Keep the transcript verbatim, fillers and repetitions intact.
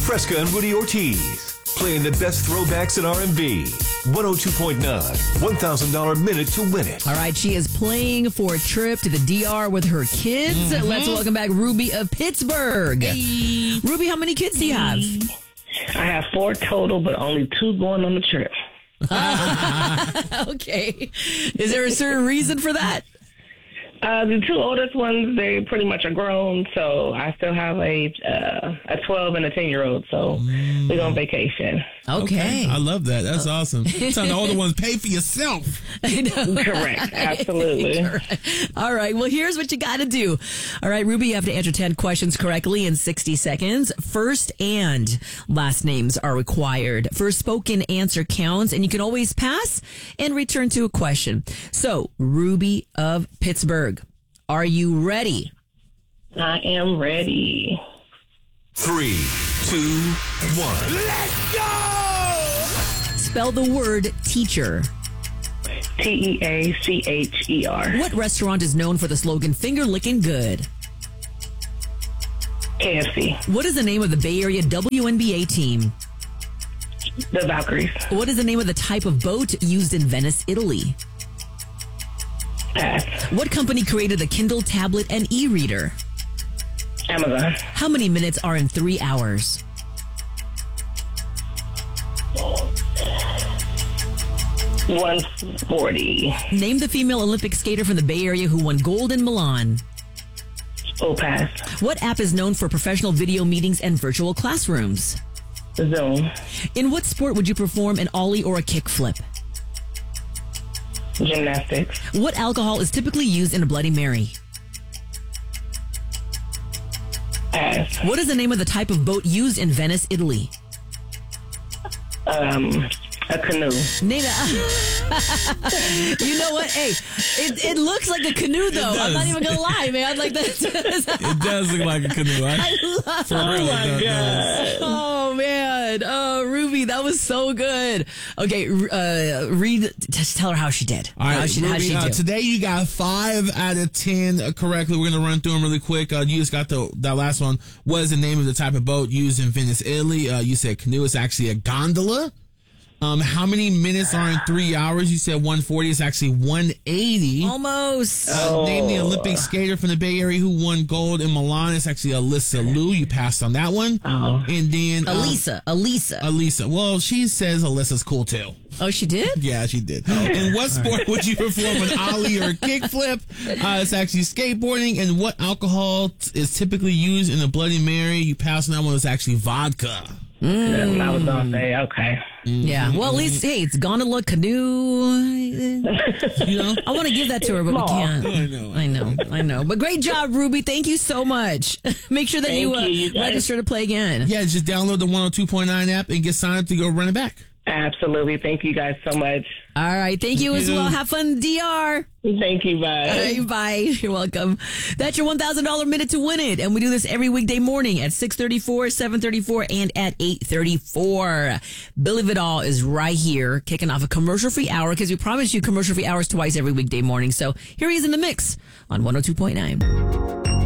Fresca and Rudy Ortiz. Playing the best throwbacks in R and B. one oh two point nine. one thousand dollars minute to win it. All right, she is playing for a trip to the D R with her kids. Mm-hmm. Let's welcome back Ruby of Pittsburgh. Hey. Ruby, how many kids do you have? I have four total, but only two going on the trip. Okay. Is there a certain reason for that? Uh, the two oldest ones, they pretty much are grown, so I still have a uh, a twelve and a ten-year-old, so mm. we go on vacation. Okay. okay. I love that. That's awesome. Telling the older ones, pay for yourself. I know. Correct. Absolutely. Correct. All right. Well, here's what you got to do. All right, Ruby, you have to answer ten questions correctly in sixty seconds. First and last names are required. First spoken answer counts, and you can always pass and return to a question. So, Ruby of Pittsburgh. Are you ready? I am ready. Three, two, one. Let's go! Spell the word teacher. T E A C H E R. What restaurant is known for the slogan finger licking good? K F C. What is the name of the Bay Area W N B A team? The Valkyries. What is the name of the type of boat used in Venice, Italy? Pass. What company created the Kindle tablet and e-reader? Amazon. How many minutes are in three hours? one forty. Name the female Olympic skater from the Bay Area who won gold in Milan. Oh, pass. What app is known for professional video meetings and virtual classrooms? Zoom. In what sport would you perform an ollie or a kickflip? Gymnastics. What alcohol is typically used in a Bloody Mary? Pass. What is the name of the type of boat used in Venice, Italy? Um, a canoe. Name it. You know what? Hey, it, it looks like a canoe, though. I'm not even going to lie, man. Like that. It does look like a canoe. I, I love for real, oh, my it God. Oh, man. Oh, Ruby, that was so good. Okay, uh, read, just tell her how she did. All right, how she, Ruby, how she uh, do. today you got five out of ten uh, correctly. We're going to run through them really quick. Uh, you just got the that last one. What is the name of the type of boat used in Venice, Italy? Uh, you said canoe. It's actually a gondola. Um, how many minutes are in three hours? You said one forty. It's actually one eighty. Almost. Uh, Oh. Name the Olympic skater from the Bay Area who won gold in Milan. It's actually Alyssa Liu. You passed on that one. Oh. And then um, Elisa. Elisa. Elisa. Well, she says Alyssa's cool too. Oh, she did? Yeah, she did. In what sport would you perform an ollie or a kickflip? Uh, it's actually skateboarding. And what alcohol t- is typically used in a Bloody Mary? You passed on that one. It's actually vodka. Mm. I was going to say, okay. Yeah. Well, at least, hey, it's gondola, canoe. You know? I want to give that to her, but we can't. I know. I know. I know. But great job, Ruby. Thank you so much. Make sure that Thank you, uh, you, you guys. register to play again. Yeah, just download the one oh two point nine app and get signed up to go run it back. Absolutely. Thank you guys so much. All right. Thank you as you. well. Have fun, D R. Thank you. Bye. All right, bye. You're welcome. That's your one thousand dollars minute to win it. And we do this every weekday morning at six thirty-four, seven thirty-four, and at eight thirty-four. Billy Vidal is right here kicking off a commercial-free hour because we promise you commercial-free hours twice every weekday morning. So here he is in the mix on one oh two point nine.